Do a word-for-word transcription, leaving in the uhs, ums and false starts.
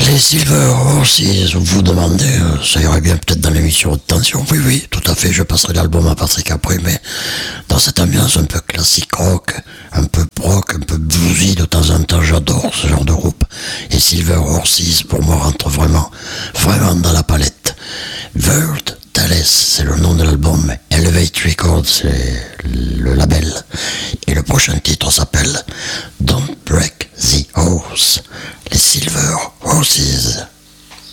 C'est Silver Horses, vous demandez, euh, ça irait bien peut-être dans l'émission de tension. Oui, oui, tout à fait, je passerai l'album à Patrick après, mais dans cette ambiance un peu classique rock, un peu rock, un peu bluesy de temps en temps, j'adore ce genre de groupe. Et Silver Horses, pour moi, rentre vraiment, vraiment dans la palette. World Tales, c'est le nom de l'album. Elevate Records, c'est le label. Et le prochain titre s'appelle Don't